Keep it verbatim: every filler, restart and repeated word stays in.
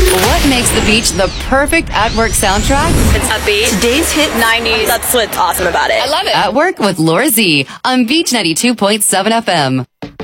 What makes the beach the perfect at-work soundtrack? It's upbeat. Today's hit nineties. That's what's awesome about it. I love it. At Work with Laura Z on Beach ninety-two point seven F M.